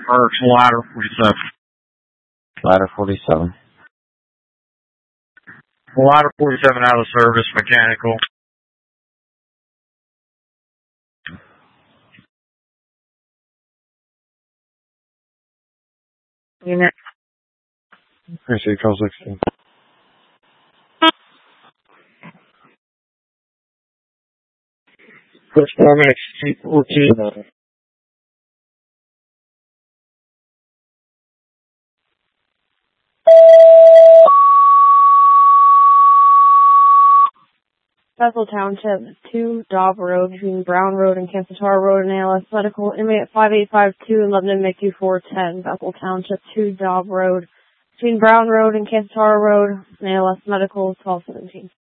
First ladder 47. Ladder 47. Ladder 47 out of service, mechanical. Unit. Appreciate call 16. First 4 minutes, 14. Bethel Township, 2 Dobb Road, between Brown Road and Kansas-Tar Road, and ALS Medical, inmate 5852 and 11 inmate 2410. Bethel Township, 2 Dobb Road, between Brown Road and Kansas-Tar Road, and ALS Medical, 1217.